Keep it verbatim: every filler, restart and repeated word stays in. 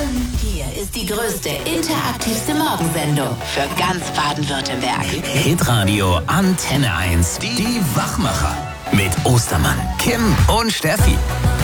Hier ist die größte, interaktivste Morgensendung für ganz Baden-Württemberg. Hitradio Antenne eins. Die Wachmacher. Mit Ostermann, Kim und Steffi.